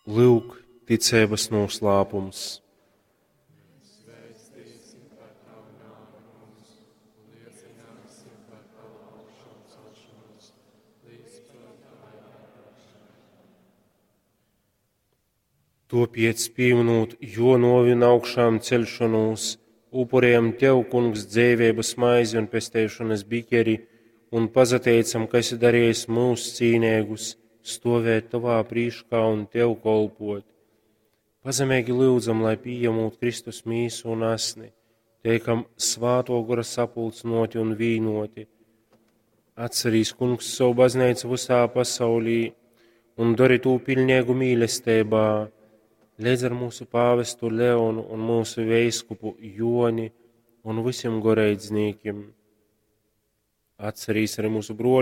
Lūk, ticības noslēpums. Topiet spīvnot, jo novina augšām celšanos, upurējam Tev, Kungs, dzīvības maizi un pestēšanas bikeri, un pazateicam, ka esi darījis mūs cīnīgus, stovēt Tavā prīškā un Tev kolpot. Pazemīgi lūdzam, lai pieņemot Kristus mīsu un asni, teikam svāto gara sapulcnoti un vīnoti. Atcerīs, Kungs, savu baznīcu visā pasaulī un dari to pilnīgu mīlestībā, līdz ar mūsu pāvestu Leonu un mūsu veiskupu Joni un visiem goreidzniekiem. Atcerīs arī mūsu broļi